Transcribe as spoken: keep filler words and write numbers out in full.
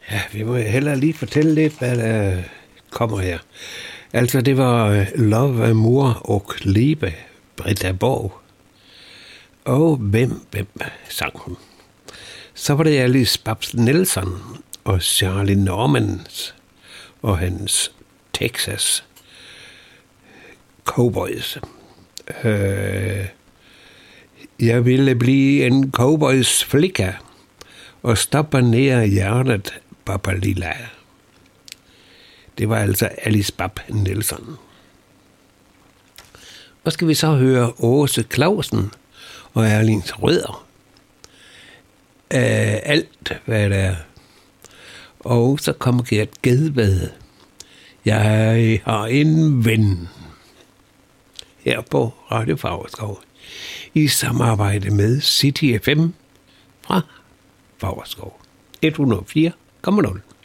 Ja, vi må hellere lige fortælle lidt, hvad der kommer her. Altså, det var Love, Amour og Liebe, Britta Borg. Og hvem, hvem sang hun? Så var det Alice Babs Nielsen og Charlie Normans og hans Texas Cowboys. Øh, jeg ville blive en cowboys flicka og stoppe ned i hjertet, Papa Lilla. Det var altså Alice Babs Nielsen. Og skal vi så høre Åse Clausen og Erlings Rødder. Af alt, hvad der er. Og så kommer Gert Gedved. Jeg har en ven. Her på Radio Favrskov. I samarbejde med City F M fra Favrskov. et hundrede og fire komma nul.